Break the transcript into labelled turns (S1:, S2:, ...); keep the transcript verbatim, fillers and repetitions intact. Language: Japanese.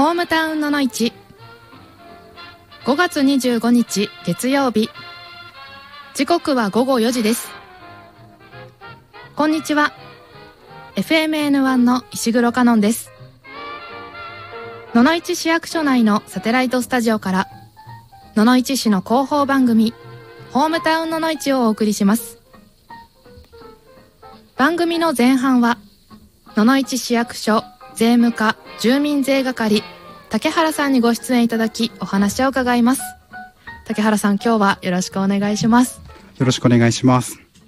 S1: ホームタウンのの市ごがつにじゅうごにち月曜日、時刻はごごよじです。こんにちは。 エフエムエヌワン の石黒香音です。野々市市役所内のサテライトスタジオから野々市市の広報番組ホームタウンのの市をお送りします。番組の前半は野々市市役所税務課住民税係竹原さんにご出演いただきお話を伺います。竹原さん、今日はよろしくお願いします。
S2: よろしくお願いします。